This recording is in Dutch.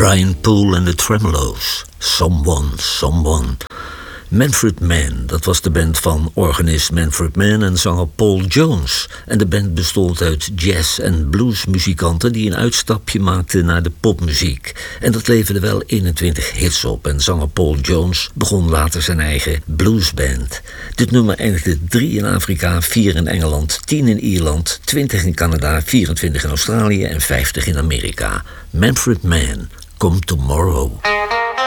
Brian Poole en de Tremolos. Someone. Manfred Mann, dat was de band van organist Manfred Mann en zanger Paul Jones. En de band bestond uit jazz- en bluesmuzikanten die een uitstapje maakten naar de popmuziek. En dat leverde wel 21 hits op en zanger Paul Jones begon later zijn eigen bluesband. Dit nummer eindigde 3 in Afrika, 4 in Engeland, 10 in Ierland, 20 in Canada, 24 in Australië en 50 in Amerika. Manfred Mann, Come Tomorrow.